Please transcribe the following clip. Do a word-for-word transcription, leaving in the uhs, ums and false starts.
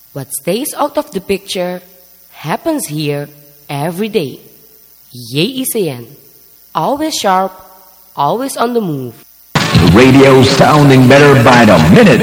What stays out of the picture happens here every day. Yay isa yan. Always sharp, always on the move. Radio sounding better by the minute.